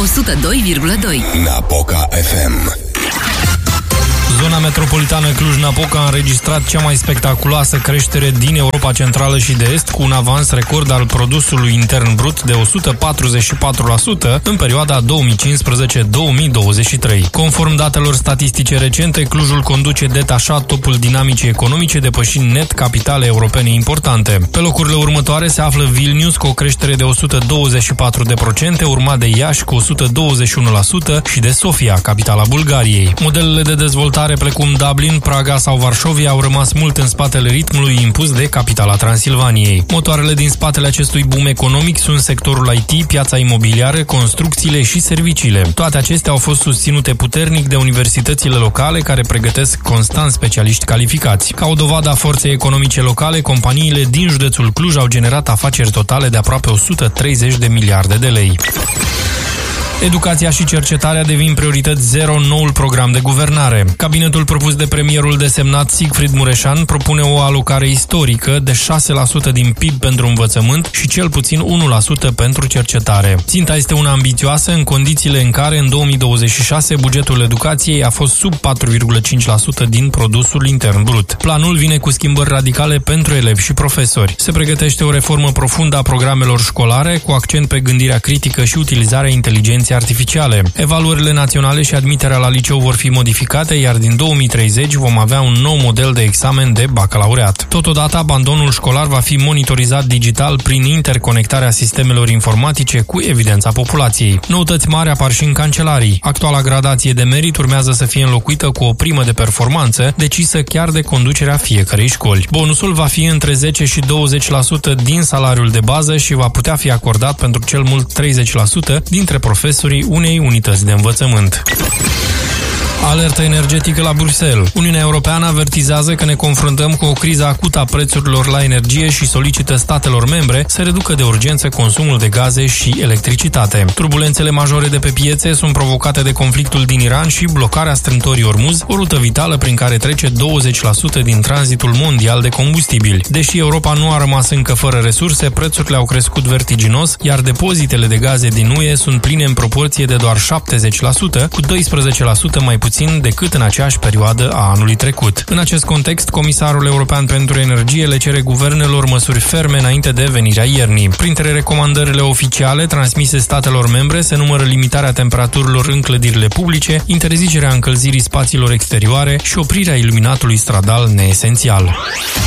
102,2. Napoca FM. Zona metropolitană Cluj-Napoca a înregistrat cea mai spectaculoasă creștere din Europa Centrală și de Est, cu un avans record al produsului intern brut de 144% în perioada 2015-2023. Conform datelor statistice recente, Clujul conduce detașat topul dinamicii economice, depășind net capitale europene importante. Pe locurile următoare se află Vilnius cu o creștere de 124%, urmat de Iași cu 121% și de Sofia, capitala Bulgariei. Modelele de dezvoltare precum Dublin, Praga sau Varșovia au rămas mult în spatele ritmului impus de capitala Transilvaniei. Motoarele din spatele acestui boom economic sunt sectorul IT, piața imobiliară, construcțiile și serviciile. Toate acestea au fost susținute puternic de universitățile locale, care pregătesc constant specialiști calificați. Ca o dovadă a forței economice locale, companiile din județul Cluj au generat afaceri totale de aproape 130 de miliarde de lei. Educația și cercetarea devin priorități zero în noul program de guvernare. Cabinetul propus de premierul desemnat Sigfrid Mureșan propune o alocare istorică de 6% din PIB pentru învățământ și cel puțin 1% pentru cercetare. Ținta este una ambițioasă în condițiile în care în 2026 bugetul educației a fost sub 4,5% din produsul intern brut. Planul vine cu schimbări radicale pentru elevi și profesori. Se pregătește o reformă profundă a programelor școlare, cu accent pe gândirea critică și utilizarea inteligenței artificiale. Evaluările naționale și admiterea la liceu vor fi modificate, iar din 2030 vom avea un nou model de examen de bacalaureat. Totodată, abandonul școlar va fi monitorizat digital prin interconectarea sistemelor informatice cu evidența populației. Noutăți mari apar și în cancelarii. Actuala gradație de merit urmează să fie înlocuită cu o primă de performanță, decisă chiar de conducerea fiecărei școli. Bonusul va fi între 10 și 20% din salariul de bază și va putea fi acordat pentru cel mult 30% dintre profesorii unei unități de învățământ. Alertă energetică la Bruxelles. Uniunea Europeană avertizează că ne confruntăm cu o criză acută a prețurilor la energie și solicită statelor membre să reducă de urgență consumul de gaze și electricitate. Turbulențele majore de pe piețe sunt provocate de conflictul din Iran și blocarea strâmtorii Ormuz, o rută vitală prin care trece 20% din tranzitul mondial de combustibili. Deși Europa nu a rămas încă fără resurse, prețurile au crescut vertiginos, iar depozitele de gaze din UE sunt pline în proporție de doar 70%, cu 12% mai puțin decât în aceeași perioadă a anului trecut. În acest context, Comisarul European pentru Energie le cere guvernelor măsuri ferme înainte de venirea iernii. Printre recomandările oficiale transmise statelor membre se numără limitarea temperaturilor în clădirile publice, interzicerea încălzirii spațiilor exterioare și oprirea iluminatului stradal neesențial.